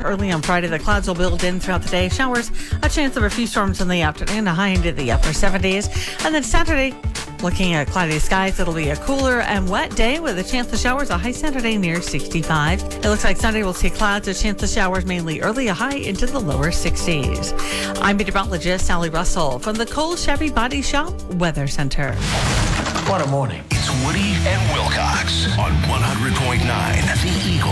early on Friday. The clouds will build in throughout the day. Showers, a chance of a few storms in the afternoon, a high into the upper 70s. And then Saturday, looking at cloudy skies, it'll be a cooler and wet day with a chance of showers, a high Saturday near 65. It looks like Sunday we'll see clouds, a chance of showers mainly early, a high into the lower 60s. I'm meteorologist Sally Russell from the Cole Chevy Body Shop Weather Center. What a morning. It's Woody and Wilcox on 100.9 The Eagle.